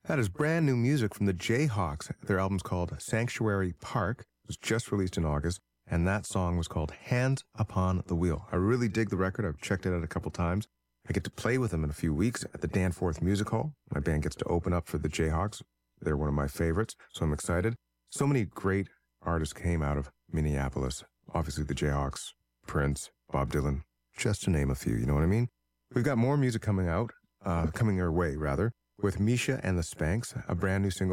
That is brand new music from the Jayhawks. Their album's called Sanctuary Park. It was just released in August, and that song was called Hands Upon the Wheel. I really dig the record. I've checked it out a couple times. I get to play with them in a few weeks at the Danforth Music Hall. My band gets to open up for the Jayhawks. They're one of my favorites, so I'm excited. So many great artists came out of Minneapolis. Obviously the Jayhawks, Prince, Bob Dylan, just to name a few, you know what I mean? We've got more music coming your way, with Misha and the Spanks, a brand new single